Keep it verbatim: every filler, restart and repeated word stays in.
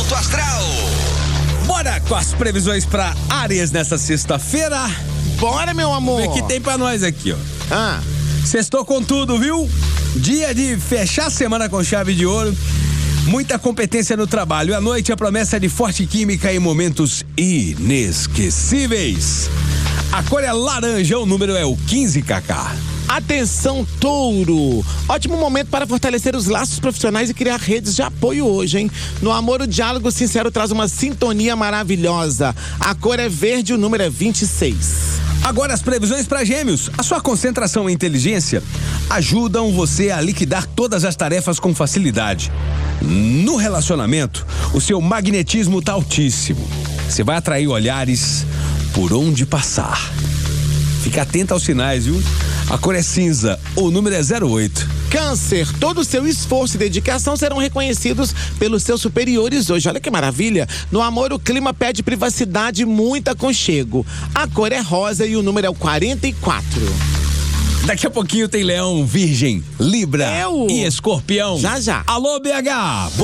Alto Astral. Bora com as previsões pra Áries nessa sexta-feira. Bora, meu amor. O que tem pra nós aqui, ó? Ah. Sextou com tudo, viu? Dia de fechar a semana com chave de ouro. Muita competência no trabalho. À noite, a promessa de forte química e momentos inesquecíveis. A cor é laranja, o número é o quinze, Cacá. Atenção, touro! Ótimo momento para fortalecer os laços profissionais e criar redes de apoio hoje, hein? No amor, o diálogo sincero traz uma sintonia maravilhosa. A cor é verde, o número é vinte e seis. Agora as previsões para Gêmeos. A sua concentração e inteligência ajudam você a liquidar todas as tarefas com facilidade. No relacionamento, o seu magnetismo tá altíssimo. Você vai atrair olhares por onde passar. Fica atento aos sinais, viu? A cor é cinza, o número é zero oito. Câncer, todo o seu esforço e dedicação serão reconhecidos pelos seus superiores hoje. Olha que maravilha. No amor, o clima pede privacidade e muito aconchego. A cor é rosa e o número é o quarenta e quatro. Daqui a pouquinho tem Leão, Virgem, Libra Eu. e Escorpião. Já, já. Alô, B H!